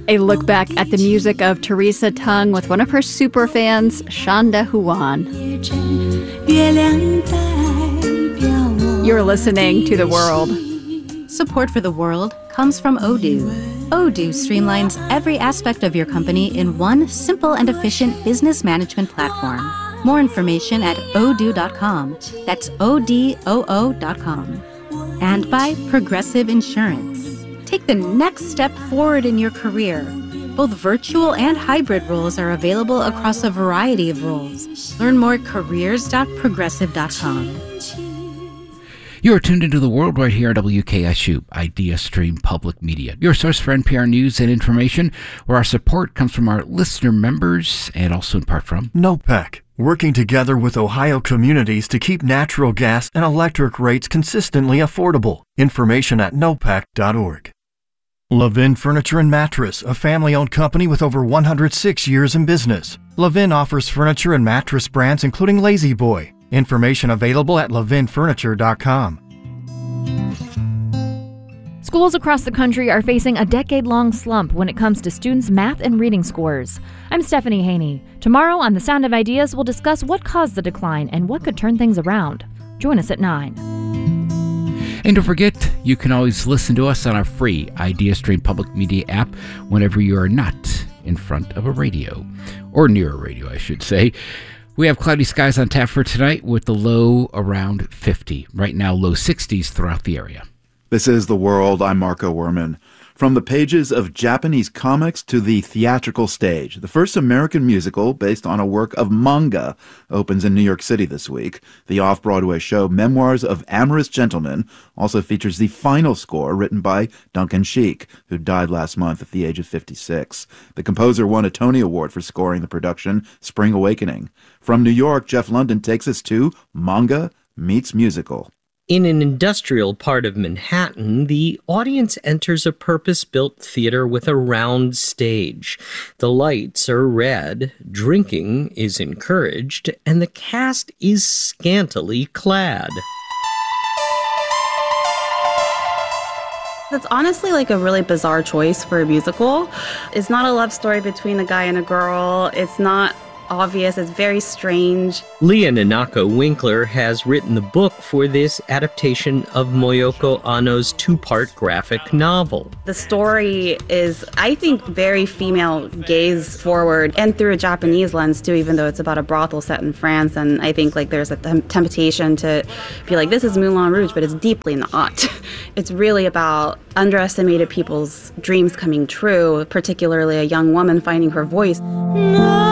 A look back at the music of Teresa Tung with one of her superfans, Shanda Huan. You're listening to The World. Support for The World comes from Odoo. Odoo streamlines every aspect of your company in one simple and efficient business management platform. More information at odoo.com. That's ODOO.com. And by Progressive Insurance. Take the next step forward in your career. Both virtual and hybrid roles are available across a variety of roles. Learn more at careers.progressive.com. You are tuned into The World right here at WKSU, Idea Stream Public Media, your source for NPR news and information, where our support comes from our listener members and also in part from NOPEC, working together with Ohio communities to keep natural gas and electric rates consistently affordable. Information at nopec.org. Levin Furniture and Mattress, a family-owned company with over 106 years in business. Levin offers furniture and mattress brands including Lazy Boy. Information available at levinfurniture.com. Schools across the country are facing a decade-long slump when it comes to students' math and reading scores. I'm Stephanie Haney. Tomorrow on The Sound of Ideas, we'll discuss what caused the decline and what could turn things around. Join us at 9. And don't forget, you can always listen to us on our free IdeaStream Public Media app whenever you are not in front of a radio, or near a radio, I should say. We have cloudy skies on tap for tonight with the low around 50. Right now, low 60s throughout the area. This is The World. I'm Marco Werman. From the pages of Japanese comics to the theatrical stage, the first American musical based on a work of manga opens in New York City this week. The off-Broadway show Memoirs of Amorous Gentlemen also features the final score written by Duncan Sheik, who died last month at the age of 56. The composer won a Tony Award for scoring the production Spring Awakening. From New York, Jeff London takes us to Manga Meets Musical. In an industrial part of Manhattan, the audience enters a purpose-built theater with a round stage. The lights are red, drinking is encouraged, and the cast is scantily clad. It's honestly like a really bizarre choice for a musical. It's not a love story between a guy and a girl. It's not obvious. It's very strange. Leah Nanako Winkler has written the book for this adaptation of Moyoko Anno's two-part graphic novel. The story is, I think, very female gaze forward and through a Japanese lens too, even though it's about a brothel set in France. And I think like there's a temptation to be like, this is Moulin Rouge, but it's deeply not. It's really about underestimated people's dreams coming true, particularly a young woman finding her voice.